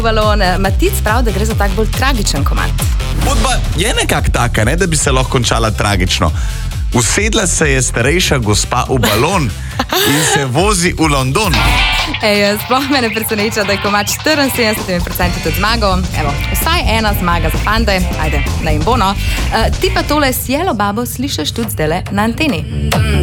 balon. Matic pravi, da gre za tak bolj tragičen komad. Zgodba je nekako taka, ne, da bi se lahko končala tragično. Usedla se je starejša gospa v balon in se vozi v London. Sploh me ne preseneča, da je komad 74% tudi zmagal. Evo, vsaj ena zmaga za fante. Ajde, naj jim bo, no. Ti pa tole Sjelo babo slišiš tudi zdajle na anteni.